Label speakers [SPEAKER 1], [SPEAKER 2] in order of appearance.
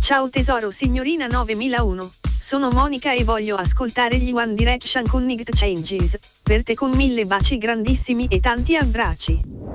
[SPEAKER 1] Ciao tesoro signorina 9001. Sono Monica e voglio ascoltare gli One Direction con Night Changes. Per te con 1000 baci grandissimi e tanti abbracci.